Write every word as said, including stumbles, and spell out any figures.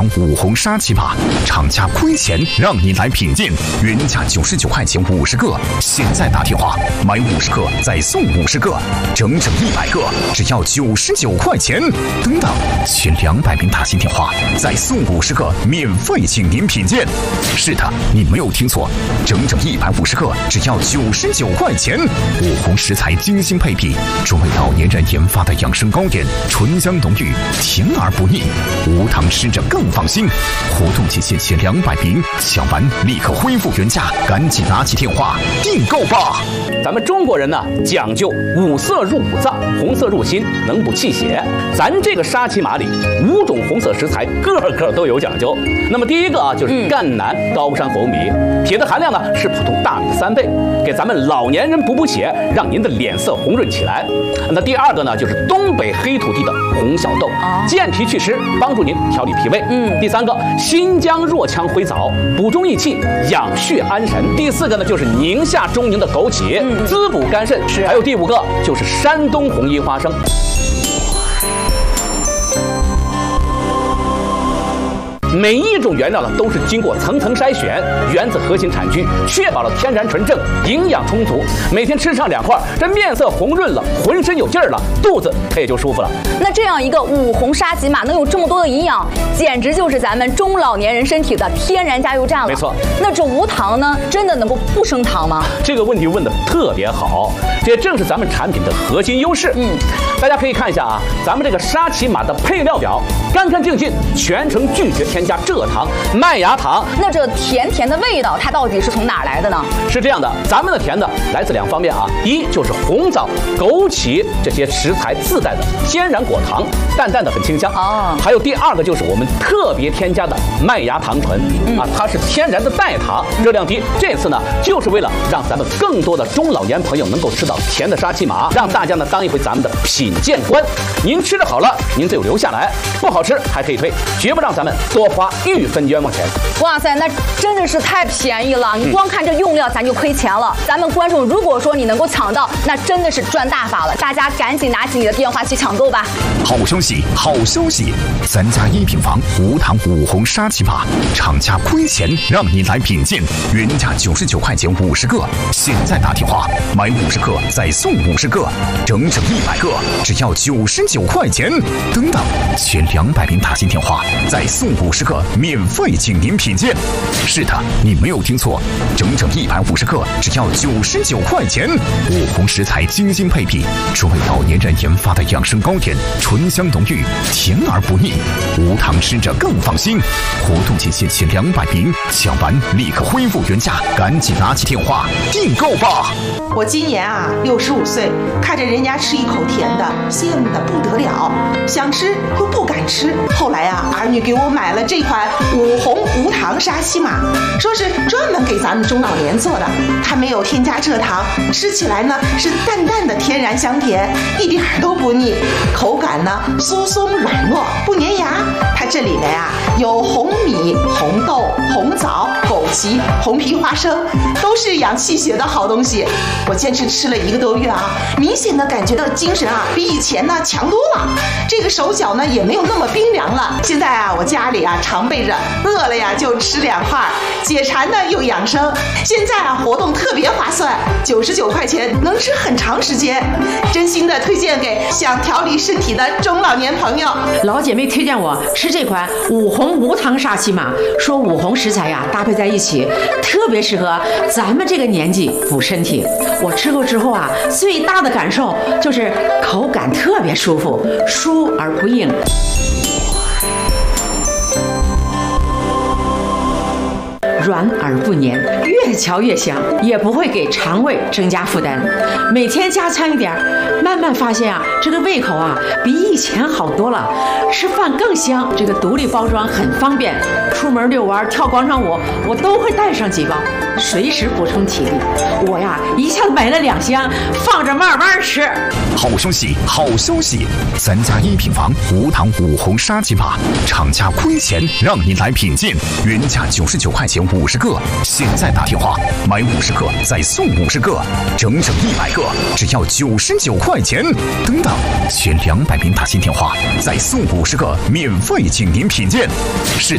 五红沙琪玛，厂家亏钱让你来品鉴，原价九十九块钱五十个，现在打电话买五十个再送五十个，整整一百个，只要九十九块钱。等等，前两百名打进电话再送五十个，免费请您品鉴。是的，你没有听错，整整一百五十个，只要九十九块钱。五红食材精心配比，专为老年人研发的养生糕点，醇香浓郁，甜而不腻，无糖吃着更放心。活动期限前两百名，抢完立刻恢复原价，赶紧拿起电话订购吧。 咱们中国人呢讲究五色入五脏，红色入心，能补气血。咱这个沙琪玛里五种红色食材个个都有讲究。那么第一个啊就是赣南高山红米，铁的含量呢是普通大米的三倍，给咱们老年人补补血，让您的脸色红润起来。那第二个呢就是东北黑土地的红小豆，健脾祛湿，帮助您调理脾胃。嗯，第三个新疆若羌灰枣，补中益气，养血安神。第四个呢就是宁夏中宁的枸杞，嗯、滋补肝肾。是，还有第五个就是山东红衣花生。每一种原料呢都是经过层层筛选，源自核心产区，确保了天然纯正，营养充足。每天吃上两块，这面色红润了，浑身有劲儿了，肚子它也就舒服了。 那这样一个五红沙琪玛能有这么多的营养，简直就是咱们中老年人身体的天然加油站了。 没错。那这无糖呢，真的能够不升糖吗？ 这个问题问得特别好，这正是咱们产品的核心优势。嗯，大家可以看一下啊，咱们这个沙琪玛的配料表，干干净净，全程拒绝添加蔗糖、麦芽糖。 那这甜甜的味道，它到底是从哪儿来的呢？ 是这样的，咱们的甜的来自两方面啊，一就是红枣、枸杞这些食材自带的天然果糖，淡淡的很清香哦。还有第二个就是我们特别添加的麦芽糖醇、嗯、啊，它是天然的代糖，热量低。这次呢，就是为了让咱们更多的中老年朋友能够吃到甜的沙琪玛，让大家呢当一回咱们的品鉴官。您吃的好了，您就留下来；不好吃还可以退，绝不让咱们多花一分冤枉钱。 哇塞，那真的是太便宜了！你光看这用料，咱就亏钱了。咱们观众如果说你能够抢到，那真的是赚大发了。大家赶紧拿起你的电话去抢购吧！ 好消息，好消息！咱家一品房无糖五红沙琪玛，厂家亏钱让你来品鉴，原价九十九块钱五十个，现在打电话买五十个再送五十个，整整一百个，只要九十九块钱。等等，前两百名打进电话再送五十个，免费请您品鉴。是的，你没有听错，整整一百五十个，只要九十九块钱。五红食材精心配比，专为老年人研发的养生糕点，醇香浓郁，甜而不腻，无糖吃着更放心。活动期限前两百名，抢完立刻恢复原价，赶紧拿起电话订购吧。 我今年啊六十五岁，看着人家吃一口甜的，羡慕的不得了，想吃又不敢吃。后来啊，儿女给我买了这款五红无糖沙琪玛，说是专门给咱们中老年做的，它没有添加蔗糖，吃起来呢是淡淡的天然香甜，一点都不腻，口感呢酥松软糯，不粘牙。它这里面啊有红米、红豆、红枣、枸杞、红皮花生，都是养气血的好东西。我坚持吃了一个多月啊，明显的感觉到精神啊比以前呢强多了，这个手脚呢也没有那么冰凉了。现在啊我家里啊常备着，饿了呀就吃两块，解馋呢又养生。现在啊活动特别划算，九十九块钱能吃很长时间，真心的推荐给想调理身体的中老年朋友。 老姐妹推荐我吃这款五红无糖沙琪玛，说五红食材呀搭配在一起，特别适合咱们这个年纪补身体。我吃过之后啊，最大的感受就是口感特别舒服，酥而不硬。软而不黏，越嚼越香，也不会给肠胃增加负担。每天加餐一点，慢慢发现啊，这个胃口啊比以前好多了，吃饭更香。这个独立包装很方便，出门遛弯、跳广场舞，我都会带上几包，随时补充体力。我呀，一下子买了两箱，放着慢慢吃。 好消息，好消息！咱家一品房无糖五红沙琪玛，厂家亏钱让您来品鉴，原价九十九块钱五十个，现在打电话买五十个再送五十个，整整一百个，只要九十九块钱。等等，前两百名打进电话再送五十个，免费请您品鉴。是。